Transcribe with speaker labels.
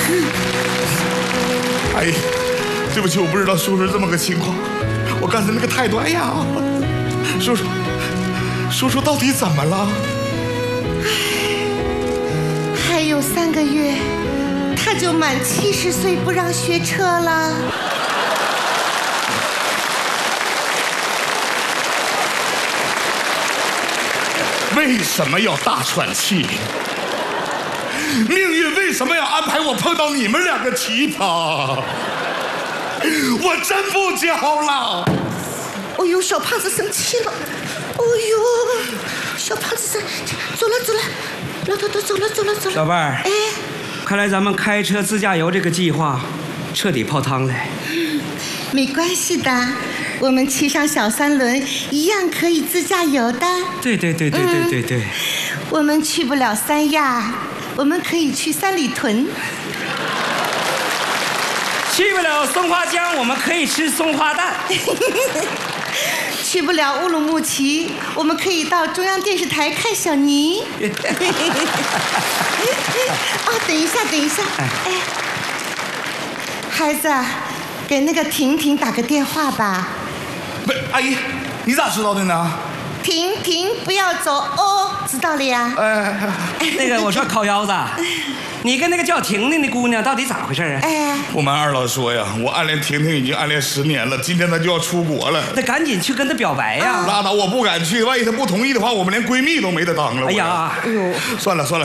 Speaker 1: 阿姨，对不起，我不知道叔叔这么个情况，我刚才那个态度，哎呀，叔叔到底怎么了？
Speaker 2: 还有3个月，他就满70岁不让学车了。
Speaker 1: 为什么要大喘气？命运为什么要安排我碰到你们2个奇葩？我真不教了。
Speaker 2: 哦呦，小胖子生气了。哦呦，小胖子走了，老头走了。
Speaker 3: 小伴儿，
Speaker 2: 哎，
Speaker 3: 看来咱们开车自驾游这个计划彻底泡汤了。
Speaker 2: 没关系的，我们骑上小3轮一样可以自驾游的。
Speaker 3: 对。
Speaker 2: 我们去不了三亚，我们可以去三里屯。
Speaker 3: 去不了松花江，我们可以吃松花蛋。
Speaker 2: 去不了乌鲁木齐，我们可以到中央电视台看小尼。哦，等一下，哎，孩子，给那个婷婷打个电话吧。
Speaker 1: 不，阿姨，你咋知道的呢？
Speaker 2: 婷，不要走哦，知道了呀。
Speaker 3: 那个，我说烤腰子，你跟那个叫婷婷的姑娘到底咋回事啊？
Speaker 2: 哎，
Speaker 1: 我们二老说呀，我暗恋婷婷已经暗恋10年了，今天她就要出国了。
Speaker 3: 那赶紧去跟她表白呀！
Speaker 1: 拉倒，我不敢去，万一她不同意的话，我们连闺蜜都没得当了。
Speaker 3: 哎呀，
Speaker 1: 算了。